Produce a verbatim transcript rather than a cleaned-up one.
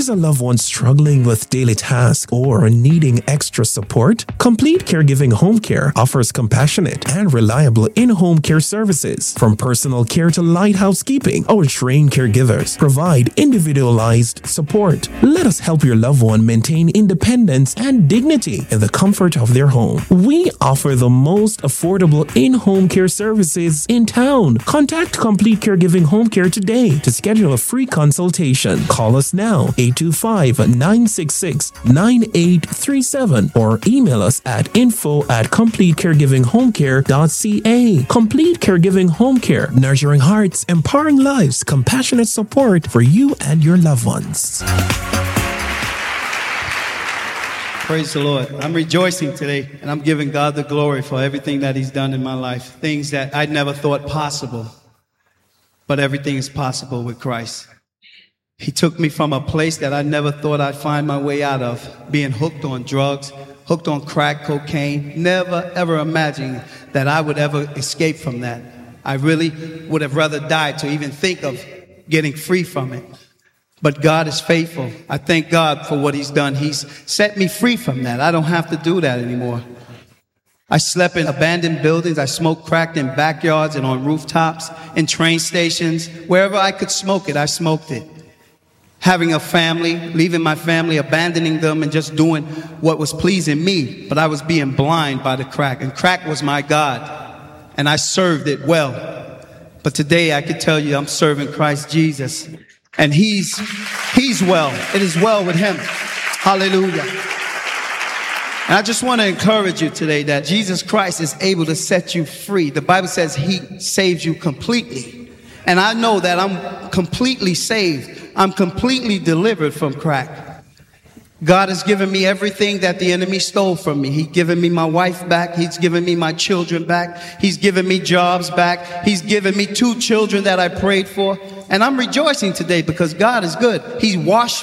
Is a loved one struggling with daily tasks or needing extra support? Complete Caregiving Home Care offers compassionate and reliable in-home care services. From personal care to light housekeeping, our trained caregivers provide individualized support. Let us help your loved one maintain independence and dignity in the comfort of their home. We offer the most affordable in-home care services in town. Contact Complete Caregiving Home Care today to schedule a free consultation. Call us now, eight two five, nine six six, nine eight three seven, or email us at info at complete caregiving home care dot c a. Complete Caregiving Home Care, nurturing hearts, empowering lives, compassionate support for you and your loved ones. Praise the Lord. I'm rejoicing today, and I'm giving God the glory for everything that He's done in my life. Things that I never thought possible, but everything is possible with Christ. He took me from a place that I never thought I'd find my way out of, being hooked on drugs, hooked on crack cocaine. Never, ever imagined that I would ever escape from that. I really would have rather died to even think of getting free from it. But God is faithful. I thank God for what He's done. He's set me free from that. I don't have to do that anymore. I slept in abandoned buildings. I smoked crack in backyards and on rooftops, in train stations. Wherever I could smoke it, I smoked it. Having a family, leaving my family, abandoning them, and just doing what was pleasing me. But I was being blind by the crack. And crack was my God. And I served it well. But today I could tell you I'm serving Christ Jesus. And he's, he's well. It is well with him. Hallelujah. And I just want to encourage you today that Jesus Christ is able to set you free. The Bible says he saves you completely. And I know that I'm completely saved. I'm completely delivered from crack. God has given me everything that the enemy stole from me. He's given me my wife back. He's given me my children back. He's given me jobs back. He's given me two children that I prayed for. And I'm rejoicing today because God is good. He's washed